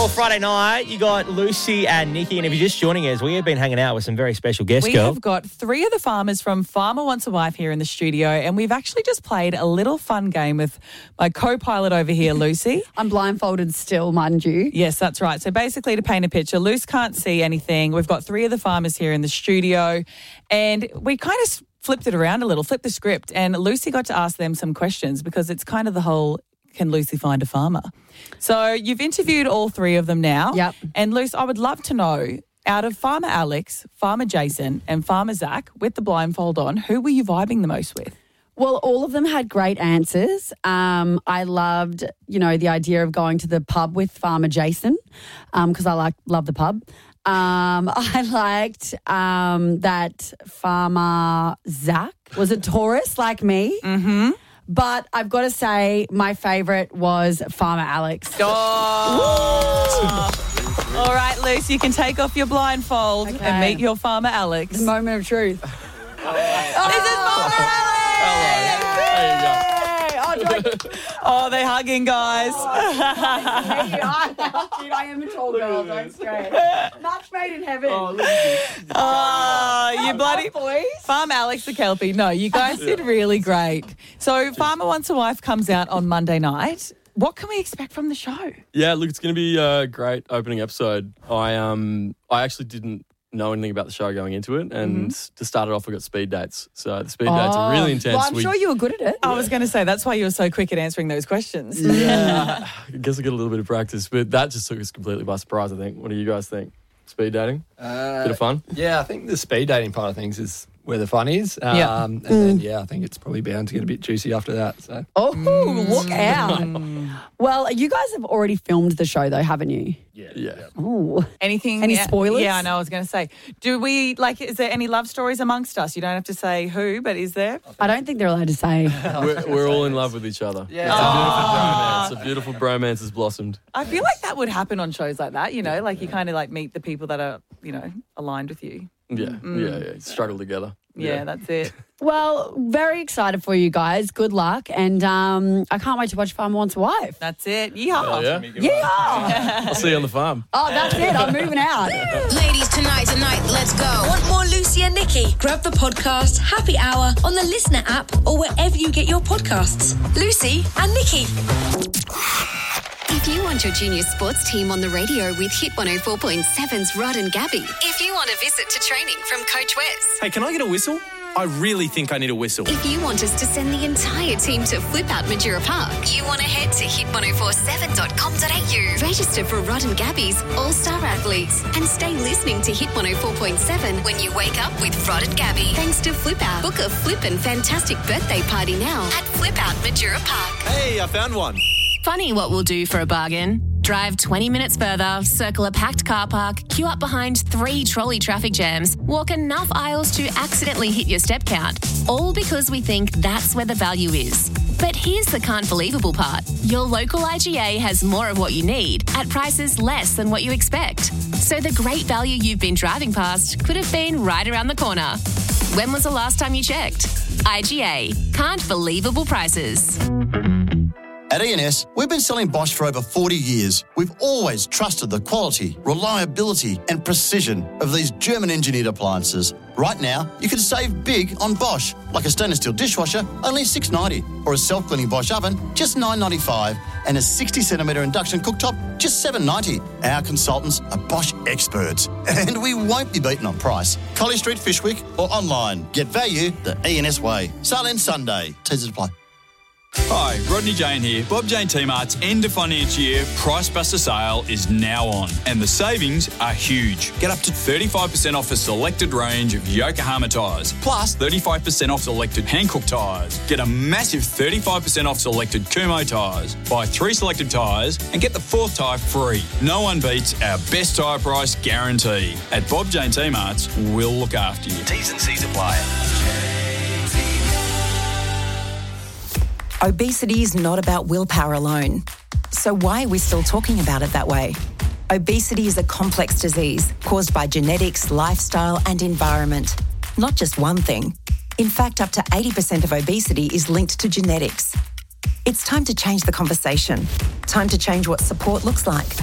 Well, Friday night, you got Lucy and Nikki, and if you're just joining us, we have been hanging out with some very special guests, We girl. have got three of the farmers from Farmer Wants a Wife here in the studio, and we've actually just played a little fun game with my co-pilot over here, Lucy. I'm blindfolded still, mind you. Yes, that's right. So basically, to paint a picture, Luce can't see anything. We've got three of the farmers here in the studio, and we kind of flipped it around a little, flipped the script, and Lucy got to ask them some questions because it's kind of the whole, can Lucy find a farmer? So you've interviewed all three of them now. Yep. And Luce, I would love to know, out of Farmer Alex, Farmer Jason and Farmer Zach, with the blindfold on, who were you vibing the most with? Well, all of them had great answers. I loved, the idea of going to the pub with Farmer Jason because I love the pub. I liked that Farmer Zach was a Taurus like me. Mm-hmm. But I've got to say my favourite was Farmer Alex. Oh. All right, Luce, you can take off your blindfold Okay. and meet your Farmer Alex. The moment of truth. This is Farmer Alex! Oh, they're hugging, guys. I am a tall girl, don't stress. Match made in heaven. Oh, you bloody boys. Farm Alex the Kelpie. No, you guys did really great. So Farmer Wants a Wife comes out on Monday night. What can we expect from the show? Yeah, look, it's going to be a great opening episode. I actually didn't know anything about the show going into it, and to start it off, we got speed dates. So the speed dates are really intense. Well, I'm sure you were good at it. I was going to say, that's why you were so quick at answering those questions. Yeah, I guess I got a little bit of practice, but that just took us completely by surprise, I think. What do you guys think? Speed dating? Bit of fun? Yeah, I think the speed dating part of things is where the fun is. Yeah. And then, I think it's probably bound to get a bit juicy after that. So. Oh, look out. Well, you guys have already filmed the show, though, haven't you? Yeah. Ooh. Anything? Any spoilers? Yeah, I know. I was going to say, is there any love stories amongst us? You don't have to say who, but is there? I don't think they're allowed to say. We're all in love with each other. Yeah. It's a beautiful bromance has blossomed. I feel like that would happen on shows like that, like you kind of meet the people that are, aligned with you. Yeah. Struggle together. Yeah, that's it. Well, very excited for you guys. Good luck. And I can't wait to watch Farmer Wants a Wife. That's it. Yeehaw. Yeah. Yeah. I'll see you on the farm. Oh, that's it. I'm moving out. Ladies, tonight, let's go. Want more Lucy and Nikki? Grab the podcast Happy Hour on the Listener app or wherever you get your podcasts. Lucy and Nikki. If you want your junior sports team on the radio with Hit 104.7's Rod and Gabby. If you want a visit to training from Coach Wes. Hey, can I get a whistle? I really think I need a whistle. If you want us to send the entire team to Flip Out Madura Park. You want to head to hit1047.com.au. Register for Rod and Gabby's All-Star Athletes and stay listening to Hit 104.7 when you wake up with Rod and Gabby. Thanks to Flip Out. Book a flippin' fantastic birthday party now at Flip Out Madura Park. Hey, I found one. Funny what we'll do for a bargain. Drive 20 minutes further, circle a packed car park, queue up behind 3 trolley traffic jams, walk enough aisles to accidentally hit your step count. All because we think that's where the value is. But here's the can't believable part. Your local IGA has more of what you need at prices less than what you expect. So the great value you've been driving past could have been right around the corner. When was the last time you checked? IGA. Can't believable prices. At E&S, we've been selling Bosch for over 40 years. We've always trusted the quality, reliability and precision of these German-engineered appliances. Right now, you can save big on Bosch, like a stainless steel dishwasher, only $6.90, or a self-cleaning Bosch oven, just $9.95, and a 60-centimetre induction cooktop, just $7.90. Our consultants are Bosch experts, and we won't be beaten on price. Colley Street, Fishwick, or online. Get value the E&S way. Sale ends Sunday. Teasers apply. Hi, Rodney Jane here. Bob Jane T-Mart's end of financial year Price Buster sale is now on, and the savings are huge. Get up to 35% off a selected range of Yokohama tyres, plus 35% off selected Hankook tyres. Get a massive 35% off selected Kumho tyres. Buy 3 selected tyres and get the 4th tyre free. No one beats our best tyre price guarantee. At Bob Jane T-Mart's, we'll look after you. T's and C's apply. Obesity is not about willpower alone. So why are we still talking about it that way? Obesity is a complex disease caused by genetics, lifestyle and environment. Not just one thing. In fact, up to 80% of obesity is linked to genetics. It's time to change the conversation. Time to change what support looks like.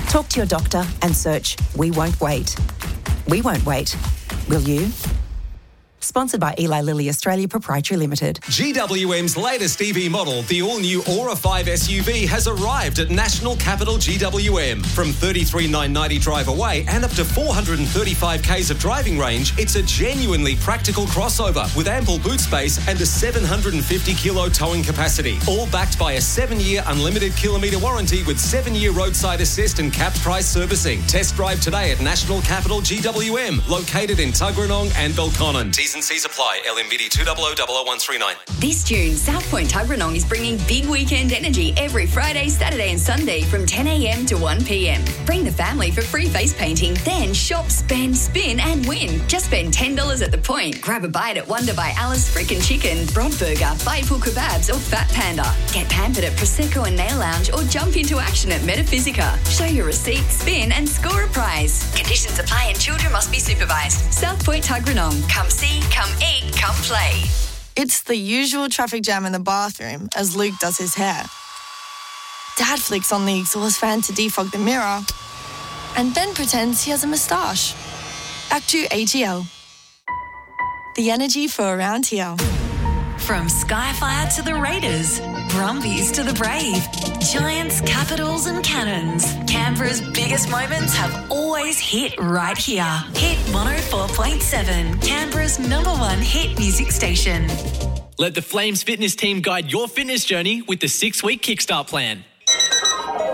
Talk to your doctor and search We Won't Wait. We won't wait. Will you? Sponsored by Eli Lilly Australia Proprietary Limited. GWM's latest EV model, the all-new Aura 5 SUV, has arrived at National Capital GWM. From $33,990 drive away and up to 435 k's of driving range, it's a genuinely practical crossover with ample boot space and a 750-kilo towing capacity. All backed by a 7-year unlimited kilometre warranty with 7-year roadside assist and capped price servicing. Test drive today at National Capital GWM, located in Tuggeranong and Belconnen. T's and C's apply. LMBD 2000139. This June, South Point Tuggeranong is bringing big weekend energy every Friday, Saturday and Sunday from 10 a.m. to 1 p.m. Bring the family for free face painting, then shop, spend, spin and win. Just spend $10 at the point. Grab a bite at Wonder by Alice Frickin' Chicken, Broad Burger, Bayful Kebabs or Fat Panda. Get pampered at Prosecco and Nail Lounge or jump into action at Metaphysica. Show your receipt, spin and score a prize. Conditions apply and children must be supervised. South Point Tuggeranong. Come see, come eat, come play. It's the usual traffic jam in the bathroom as Luke does his hair. Dad flicks on the exhaust fan to defog the mirror and then pretends he has a moustache. Act 2 ATL. The energy for around here. From Skyfire to the Raiders, Brumbies to the Brave, Giants, Capitals and Cannons, Canberra's biggest moments have always hit right here. Hit 104.7, Canberra's #1 hit music station. Let the Flames fitness team guide your fitness journey with the 6-week Kickstart plan.